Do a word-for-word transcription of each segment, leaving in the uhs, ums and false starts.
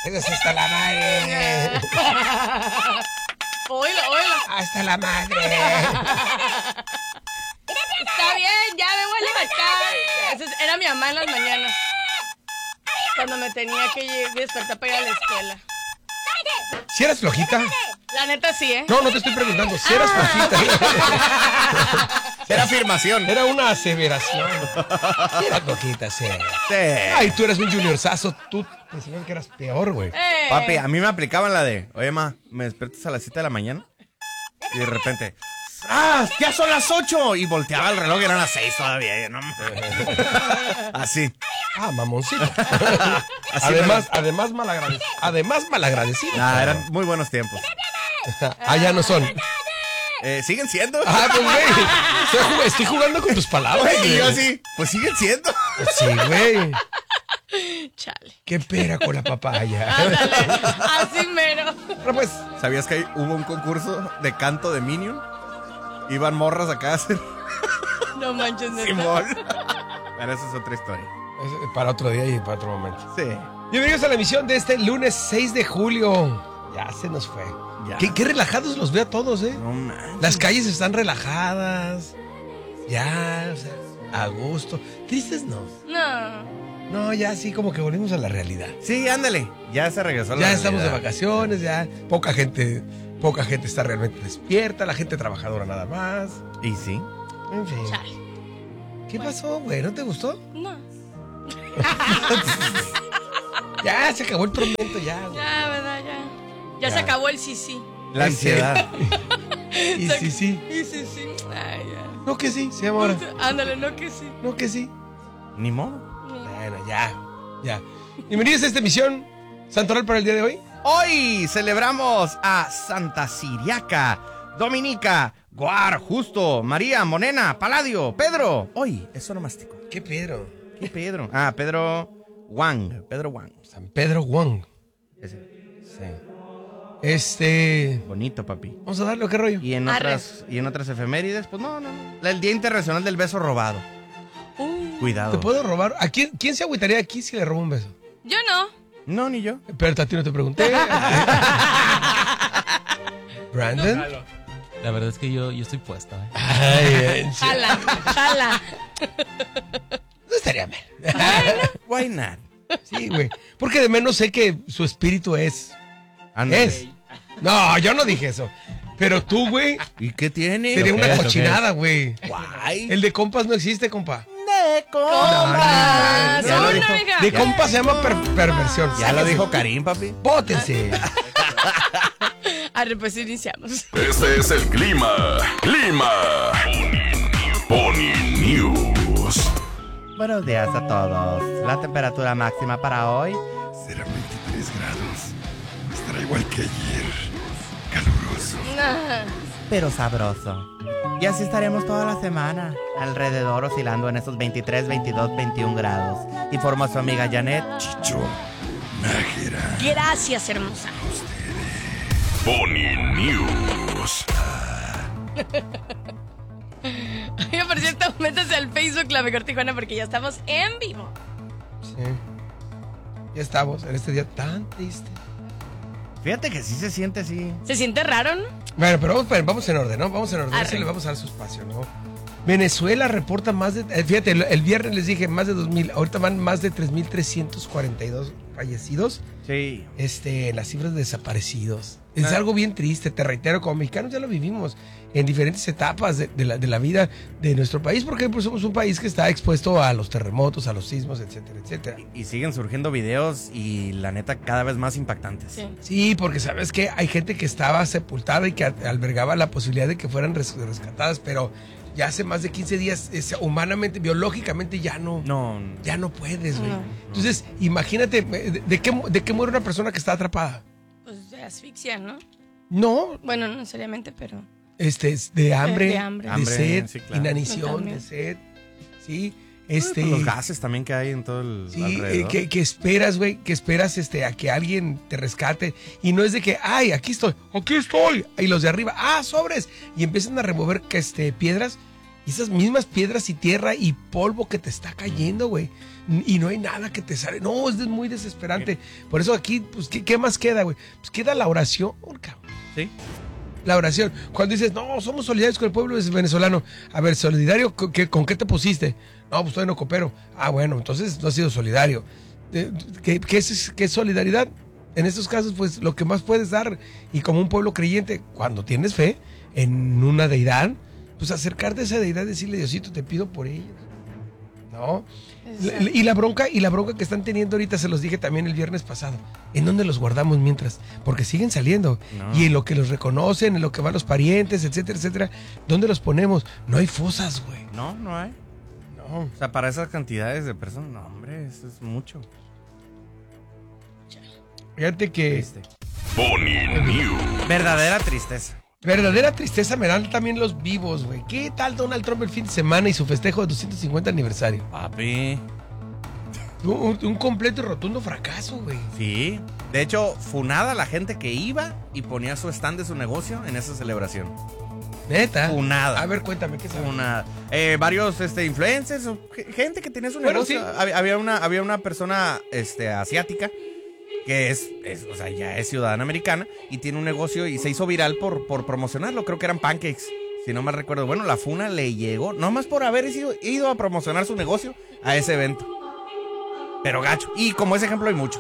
Eso sí está la madre. Oílo, oílo. Hasta la madre. Está bien, ya me voy a levantar. Esa es- era mi mamá en las mañanas. Cuando me tenía que lle- despertar para ir a la escuela. ¿Si eras flojita? La neta sí, ¿eh? No, no te estoy preguntando. Si eras flojita. Era afirmación. Era una aseveración. Si eras flojita, sí. Sí. Ay, tú eras un juniorzazo. Tú pensabas que eras peor, güey. Eh. Papi, a mí me aplicaban la de, oye, ma, ¿me despiertas a las siete de la mañana? Y de repente, ¡ah! ¡Ya son las ocho! Y volteaba el reloj y eran las seis todavía. ¿No? Así. Ah, mamoncito. Así además, además malagradecido. Además malagradecido. Ah, eran muy buenos tiempos. Ah, ya no son. Eh, ¿Siguen siendo? Ah, pues, güey. Estoy, jug- estoy jugando con tus palabras, Güey, y yo güey. así, pues siguen siendo. Sí, güey. Chale. Qué pera con la papaya. Ándale, así mero. Pero pues, ¿Sabías que hay- hubo un concurso de canto de Minion? Iban morras acá a hacer No manches, neta. Simón. Pero esa es otra historia. es para otro día y para otro momento. Sí. Bienvenidos a la emisión de este lunes seis de julio. Ya se nos fue. Ya. Qué, qué relajados los veo a todos, ¿eh? No manches. Las calles están relajadas. Ya, o sea, a gusto. Tristes no. No. No, ya sí, como que volvimos a la realidad. Sí, ándale. Ya se regresó a la Ya estamos de realidad. vacaciones, ya poca gente, poca gente está realmente despierta, la gente trabajadora nada más. Y sí. En fin. Chale. ¿Qué pasó, güey? ¿No te gustó? No. Ya se acabó el tormento, ya, güey. Ya, ¿verdad? Ya. Ya, se acabó el sí, sí. La En serio. ansiedad. Y sí, sí. Y sí, sí. Ay, ya. No que sí, se amor. Ándale, no que sí. No que sí. Ni modo. Bueno, ya, ya. Bienvenidos a esta emisión santoral para el día de hoy. Hoy celebramos a Santa Siriaca, Dominica, Guar, Justo, María, Monena, Paladio, Pedro. Hoy es onomástico. ¿Qué Pedro? ¿Qué Pedro? Ah, Pedro Wang. Pedro Wang. San Pedro Wong. Ese. Sí. Este. Bonito, papi. Vamos a darle, ¿o qué rollo? Y en Arre. otras y en otras efemérides, pues no, no, no. El Día Internacional del Beso Robado. Uh, Cuidado. ¿Te puedo robar? ¿A quién, quién se agüitaría aquí si le robo un beso? yo no. No, ni yo. Pero a ti no te pregunté. ¿Brandon? La verdad es que yo, yo estoy puesta. ¿eh? Ay, en serio. Jala, jala. No estaría mal. Why not? Sí, güey. Porque de menos sé que su espíritu es. Ándale. Es. No, yo no dije eso. Pero tú, güey, ¿Y qué tiene? sería ¿Lo una qué es? ¿Lo cochinada, güey. Guay. El de compas no existe, compa. Compas. Ya lo Una dijo. amiga. De compas se llama per- perversión. Ya lo Sáquense. dijo Karim, papi. Bótense. Arre, pues iniciamos. Este es el clima. Clima. Pony News. Buenos días a todos. La temperatura máxima para hoy Serán veintitrés grados. Estará igual que ayer. Caluroso. Nah. pero sabroso. Y así estaremos toda la semana, alrededor oscilando en esos veintitrés, veintidós, veintiún grados. Informa su amiga Janet. Chicho. Nájera. Gracias, hermosa. Pony News. Oye, por cierto, métase al Facebook La Mejor Tijuana porque ya estamos en vivo. Sí. Ya estamos en este día tan triste. Fíjate que sí se siente así. ¿Se siente raro, no? Bueno, pero vamos, vamos en orden, ¿no? Vamos en orden. Arre. Ese le vamos a dar su espacio, ¿no? Venezuela reporta más de... eh, Fíjate, el, el viernes les dije más de dos mil. Ahorita van más de tres mil trescientos cuarenta y dos fallecidos. Sí. Este, las cifras de desaparecidos. Es Ah. algo bien triste, te reitero, como mexicanos ya lo vivimos en diferentes etapas de, de la, de la vida de nuestro país, porque pues, somos un país que está expuesto a los terremotos, a los sismos, etcétera, etcétera. Y siguen surgiendo videos y la neta cada vez más impactantes. Sí. Sí, porque sabes que hay gente que estaba sepultada y que a- albergaba la posibilidad de que fueran res- rescatadas, pero ya hace más de quince días, es, humanamente, biológicamente ya no, No, ya no puedes, güey. No. Entonces, imagínate, ¿de, de qué, mu- ¿de qué muere una persona que está atrapada? Pues de asfixia, ¿no? No, Bueno, no necesariamente, pero... este, es de hambre, De de, hambre. Hambre, sed, sí, claro. inanición, También. de sed, sí, Este... este... los gases también que hay en todo el Sí, alrededor. eh, que, que esperas, güey, que esperas este, a que alguien te rescate. Y no es de que, ay, aquí estoy, aquí estoy. Y los de arriba, ah, sobres. Y empiezan a remover que, este, piedras Y esas mismas piedras y tierra y polvo que te está cayendo, güey. Y no hay nada que te sale. No, es muy desesperante. Por eso aquí, pues, ¿qué, qué más queda, güey? Pues queda la oración, cabrón. Sí. La oración. Cuando dices, no, somos solidarios con el pueblo venezolano. A ver, ¿solidario con qué, con qué te pusiste? No, pues todavía no coopero. Ah, bueno, entonces no has sido solidario. ¿Qué, qué, es, ¿Qué es solidaridad? En estos casos, pues lo que más puedes dar, y como un pueblo creyente, cuando tienes fe en una deidad, pues acercarte a esa deidad y decirle, Diosito, te pido por ellos. ¿No? La, y la bronca, y la bronca que están teniendo ahorita, se los dije también el viernes pasado. ¿En dónde los guardamos mientras? Porque siguen saliendo. No. Y en lo que los reconocen, en lo que van los parientes, etcétera, etcétera. ¿Dónde los ponemos? No hay fosas, güey. No, no hay. No. O sea, para esas cantidades de personas, no, hombre, eso es mucho. Fíjate que... Triste. Verdadera tristeza. Verdadera tristeza me dan también los vivos, güey. ¿Qué tal Donald Trump el fin de semana y su festejo de doscientos cincuenta aniversario? Papi. Un, un completo y rotundo fracaso, güey. Sí. De hecho, funada la gente que iba y ponía su stand de su negocio en esa celebración. Neta. Funada. A ver, cuéntame, ¿qué sabes? Funada. Eh, varios este, influencers, gente que tenía su bueno, negocio. Sí. Había, una, había una persona este, asiática que es, es, o sea, ya es ciudadana americana y tiene un negocio y se hizo viral por, por promocionarlo. Creo que eran pancakes, si no mal recuerdo. Bueno, la funa le llegó, nomás por haber ido, ido a promocionar su negocio a ese evento. Pero gacho. Y como ese ejemplo hay muchos.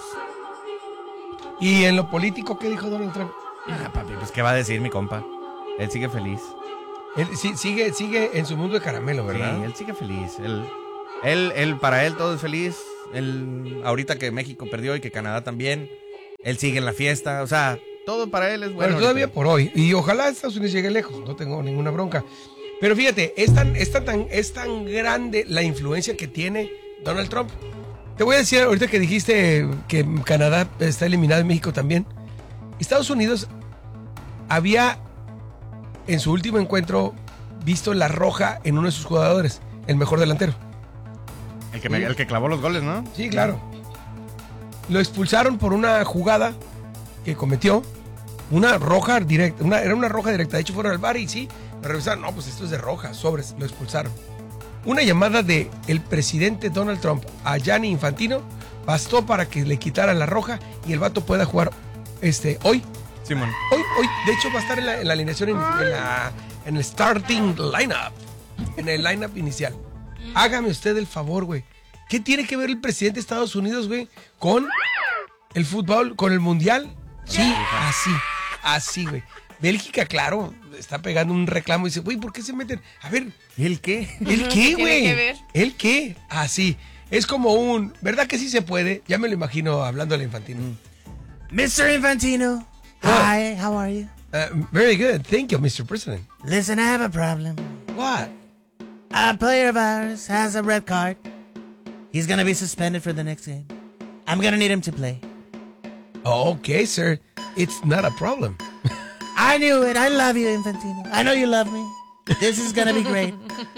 ¿Y en lo político qué dijo Donald Trump? Ah, papi, pues qué va a decir mi compa. Él sigue feliz. Él sí, sigue, sigue en su mundo de caramelo, ¿verdad? Sí, él sigue feliz. Él, él, él, para él todo es feliz. Él, ahorita que México perdió y que Canadá también, él sigue en la fiesta. O sea, todo para él es bueno. Pero todavía por hoy. Y ojalá Estados Unidos llegue lejos. No tengo ninguna bronca. Pero fíjate, es tan, es tan, es tan grande la influencia que tiene Donald Trump. Te voy a decir, ahorita que dijiste que Canadá está eliminado y México también. Estados Unidos había, en su último encuentro, visto la roja en uno de sus jugadores, el mejor delantero. El que, me, el que clavó los goles, ¿no? Sí, claro. Lo expulsaron por una jugada que cometió, una roja directa, una, era una roja directa. De hecho, fueron al bar y sí, lo revisaron. No, pues esto es de roja, sobres, lo expulsaron. Una llamada de el presidente Donald Trump a Gianni Infantino bastó para que le quitaran la roja y el vato pueda jugar este, hoy. Simón. Hoy, hoy, de hecho, va a estar en la, en la alineación, en, en, la, en el starting lineup, en el lineup inicial. Hágame usted el favor, güey. ¿Qué tiene que ver el presidente de Estados Unidos, güey, con el fútbol, con el mundial? Sí, así, así, güey. Bélgica, claro, está pegando un reclamo y dice, güey, ¿por qué se meten? A ver. ¿El qué? ¿El qué, ¿Qué tiene güey? que ver? ¿El qué? Así. Es como un, ¿verdad que sí se puede? Ya me lo imagino hablando al Infantino. mister Infantino. Hi, how are you? Uh, very good. Thank you, mister President. Listen, I have a problem. What? A player of ours has a red card. He's gonna be suspended for the next game. I'm gonna need him to play. Okay, sir. It's not a problem. I knew it. I love you, Infantino. I know you love me. This is gonna be great.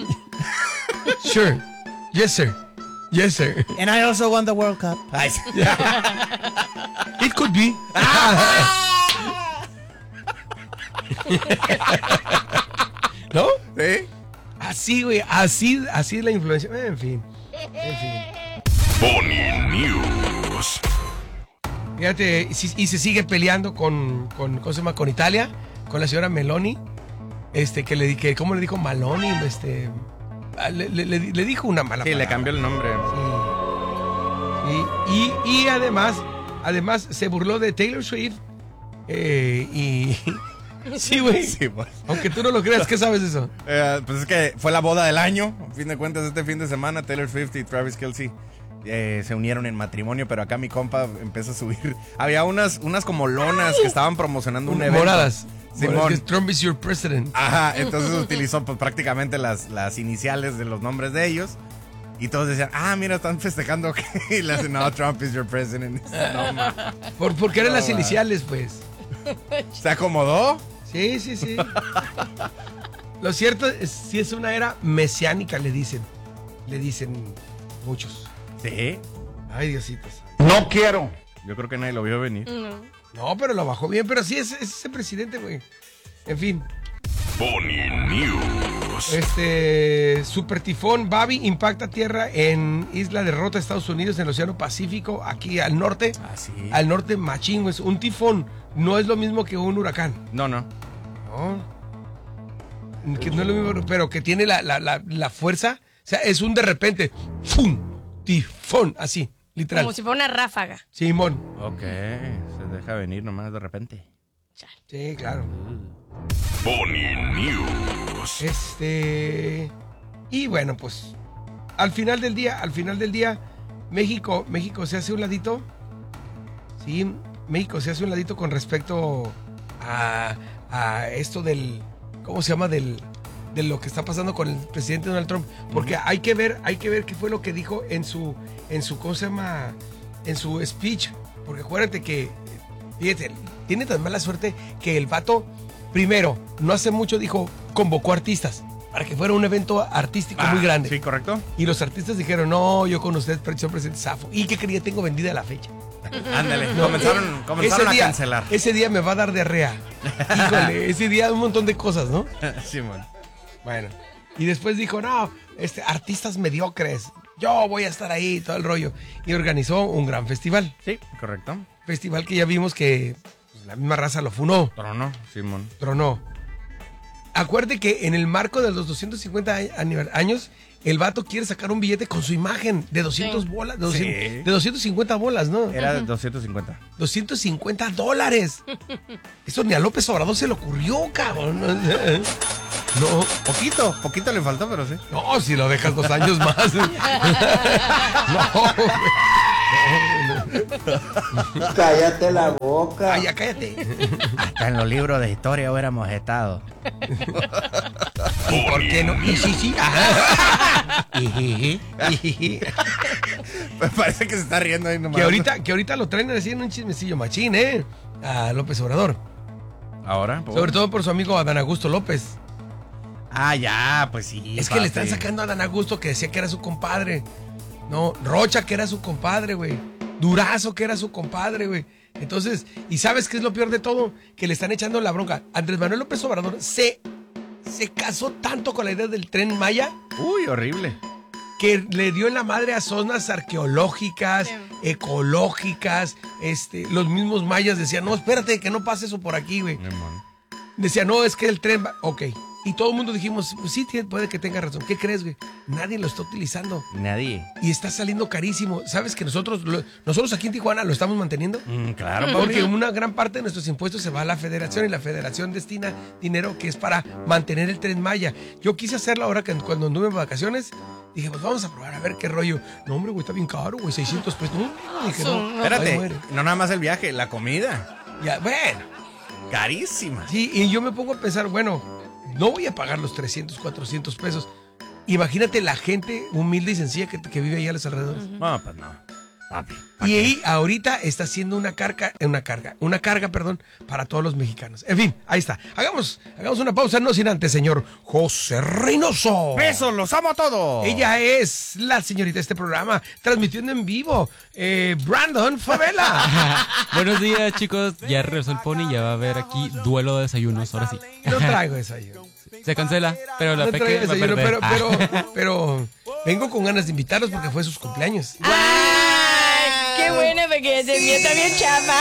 Sure. Yes, sir. Yes, sir. And I also won the World Cup. It could be. ¿No? ¿Sí? Así, güey. Así, así es la influencia. En fin. En fin. Pony News. Fíjate, y, y se sigue peleando con, con, ¿cómo se llama? Con Italia, con la señora Meloni. Este, que le que, ¿cómo le dijo Maloni? Este, le, le, le, le dijo una mala Sí, palabra. le cambió el nombre. Sí. Sí. Y, y además, además se burló de Taylor Swift. Eh, y. Sí, güey. Sí, pues. Aunque tú no lo creas, ¿qué sabes de eso? Eh, pues es que fue la boda del año. A fin de cuentas, este fin de semana, Taylor Swift y Travis Kelce eh, se unieron en matrimonio, pero acá mi compa empezó a subir. Había unas, unas como lonas que estaban promocionando un evento. Moradas. Simón. Es que Trump is your president. Ajá, entonces utilizó pues, prácticamente las, las iniciales de los nombres de ellos. Y todos decían, ah, mira, están festejando. Y le hacen, no, Trump is your president. No, man. Por, porque eran No, las man. iniciales, pues. ¿Se acomodó? Sí, sí, sí. Lo cierto es si es una era mesiánica, le dicen. Le dicen muchos. Sí. Ay, Diositos. No quiero. Yo creo que nadie lo vio venir. No. No, pero lo bajó bien. Pero sí, es, es ese presidente, güey. En fin. Pony News. Unidos. Este super tifón Babi impacta tierra en Isla de Rota, Estados Unidos, en el Océano Pacífico, aquí al norte. Ah, sí. Al norte, machín, güey. Un tifón no es lo mismo que un huracán. No, no. No. Que no es lo mismo, pero que tiene la, la, la, la fuerza. O sea, es un de repente. ¡Fum! Tifón, así, literal. Como si fuera una ráfaga. Simón. Ok, se deja venir nomás de repente. Sí, claro. Pony News. Este. Y bueno, pues. Al final del día, al final del día, México, México se hace un ladito. Sí, México se hace un ladito con respecto a, a esto del. ¿Cómo se llama? Del. De lo que está pasando con el presidente Donald Trump. Porque uh-huh. hay que ver, hay que ver qué fue lo que dijo en su. En su, ¿cómo se llama? En su speech. Porque acuérdate que. Fíjate, tiene tan mala suerte que el vato, primero, no hace mucho dijo, convocó artistas para que fuera un evento artístico ah, muy grande. Sí, correcto. Y los artistas dijeron, no, yo con usted, señor presidente Zafo. ¿Y qué quería? Tengo vendida la fecha. Ándale, No, comenzaron, comenzaron ese a día, cancelar. Ese día me va a dar diarrea. Híjole, ese día un montón de cosas, ¿no? Sí, man. Bueno. Y después dijo, no, este, artistas mediocres. Yo voy a estar ahí, todo el rollo. Y organizó un gran festival. Sí, correcto. Festival que ya vimos que pues, la misma raza lo funó. Tronó, Simón. Tronó. Acuerde que en el marco de los doscientos cincuenta años, el vato quiere sacar un billete con su imagen de doscientas sí. bolas. De, doscientos, Sí. de doscientos cincuenta bolas, ¿no? Era de doscientos cincuenta. doscientos cincuenta dólares. Eso ni a López Obrador se le ocurrió, cabrón. No. Poquito, poquito le faltó, pero sí. No, si lo dejas dos años más. No, güey. Cállate la boca. Ay, ya cállate. Hasta en los libros de historia hubiéramos estado. ¿Y por qué no? Y sí, sí. Ajá. Me parece que se está riendo ahí nomás. Que ahorita, que ahorita lo traen así en un chismecillo machín, ¿eh? A López Obrador. Ahora, por... Sobre todo por su amigo Adán Augusto López. Ah, ya, pues sí. Es que le están sacando a Adán Augusto, que decía que era su compadre. No, Rocha, que era su compadre, güey. Durazo, que era su compadre, güey. Entonces, ¿y sabes qué es lo peor de todo? Que le están echando la bronca. Andrés Manuel López Obrador se, se casó tanto con la idea del Tren Maya. Uy, horrible. Que le dio en la madre a zonas arqueológicas, Sí. ecológicas. Este, los mismos mayas decían, no, espérate, que no pase eso por aquí, güey. Decía, no, es que el tren va... Ok. Y todo el mundo dijimos, pues sí, puede que tenga razón. ¿Qué crees, güey? Nadie lo está utilizando. Nadie. Y está saliendo carísimo. ¿Sabes que nosotros lo- nosotros aquí en Tijuana lo estamos manteniendo? Mm, claro, Porque Pauli. una gran parte de nuestros impuestos se va a la federación y la federación destina dinero que es para mantener el Tren Maya. Yo quise hacerlo ahora que cuando anduve en vacaciones. Dije, pues vamos a probar a ver qué rollo. No, hombre, güey, está bien caro, güey, seiscientos pesos. No, dije, no. Ahí Espérate, muere. no nada más el viaje, la comida. Ya, bueno. Carísima. Sí, y yo me pongo a pensar, bueno, no voy a pagar los trescientos, cuatrocientos pesos. Imagínate la gente humilde y sencilla que, que vive ahí a los alrededores. No, pues no. Papi. Y ahí ahorita está siendo una carga, una carga, una carga, perdón, para todos los mexicanos. En fin, ahí está. Hagamos, hagamos una pausa, no sin antes, señor José Reynoso. ¡Besos, los amo a todos! Ella es la señorita de este programa, transmitiendo en vivo, eh, Brandon Favela. Buenos días, chicos. Ya regresó el Pony, ya va a haber aquí duelo de desayunos, ahora sí. No traigo desayuno. Se cancela, pero la No peque traigo va a desayuno, perder. pero, Ah. pero, pero vengo con ganas de invitarlos porque fue sus cumpleaños. ¡Ay! ¡Qué buena! Porque se vio también chapa.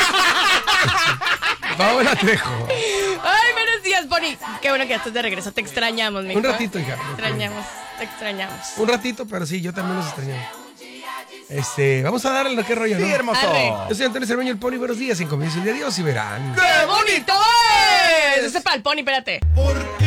Paola Trejo. ¡Ay, buenos días, Pony! Qué bueno que ya estás de regreso. Te extrañamos, mi Un ratito, hija. Te extrañamos, te extrañamos. Un ratito, pero sí, yo también los extrañaba. Este, vamos a darle lo que rollo, ¿no? Sí, hermoso. Arre. Yo soy Antonio Cermeño, el Pony. Buenos días, en comienzo de Dios y verán. ¡Qué bonito es! Ese es para el Pony, espérate. Porque